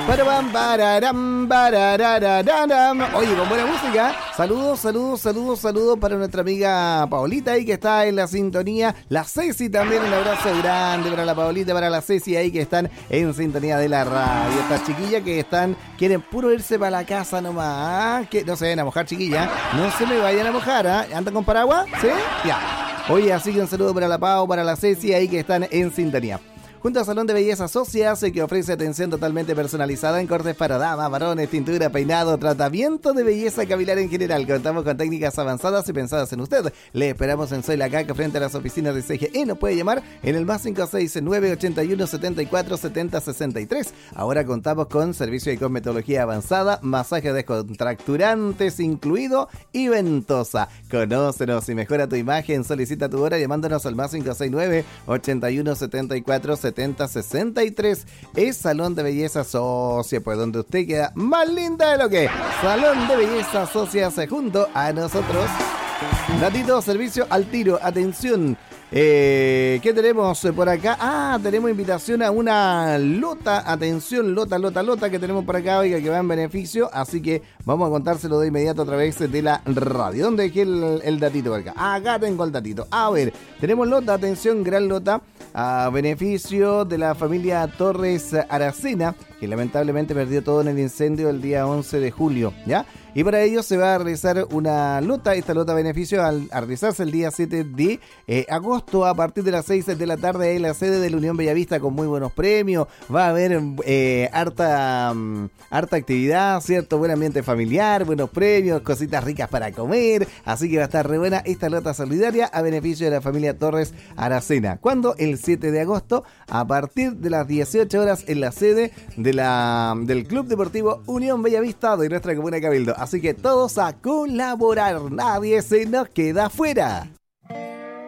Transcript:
Parabam, pararam, parararararam. Oye, con buena música. Saludos para nuestra amiga Paulita ahí que está en la sintonía. La Ceci también, un abrazo grande para la Paulita, para la Ceci ahí que están en sintonía de la radio. Estas chiquillas que quieren puro irse para la casa nomás. Que no se vayan a mojar, chiquillas. No se me vayan a mojar, ¿eh? ¿Andan con paraguas? ¿Sí? Ya. Oye, así que un saludo para la Pau, para la Ceci ahí que están en sintonía. Junto a Salón de Belleza Socias, que ofrece atención totalmente personalizada en cortes para damas, varones, tintura, peinado, tratamiento de belleza capilar en general. Contamos con técnicas avanzadas y pensadas en usted. Le esperamos en Soy La Caca frente a las oficinas de CGE. Nos puede llamar en el más 569 81 74 70 63. Ahora contamos con servicio de cosmetología avanzada, masaje descontracturantes incluido y ventosa. Conócenos y mejora tu imagen. Solicita tu hora llamándonos al más 569 81 74 70 63. Es Salón de Belleza Socia, pues donde usted queda más linda de lo que es. Salón de Belleza Socia junto a nosotros. Datito, servicio al tiro, atención. ¿Qué tenemos por acá? Tenemos invitación a una lota, atención, lota que tenemos por acá, oiga, que va en beneficio, así que vamos a contárselo de inmediato a través de la radio. ¿Dónde dejé el datito por acá? Acá tengo el datito. A ver, tenemos lota, atención, gran lota, a beneficio de la familia Torres Aracena, que lamentablemente perdió todo en el incendio el día 11 de julio, ¿ya? Y para ello se va a realizar una lota, esta lota beneficio a realizarse el día 7 de agosto a partir de las 6 de la tarde en la sede de la Unión Bellavista con muy buenos premios. Va a haber harta actividad, ¿cierto? Buen ambiente familiar, buenos premios, cositas ricas para comer, así que va a estar re buena esta lota solidaria a beneficio de la familia Torres Aracena. ¿Cuándo? El 7 de agosto a partir de las 18 horas en la sede del Club Deportivo Unión Bellavista de nuestra comuna Cabildo. Así que todos a colaborar, nadie se nos queda fuera.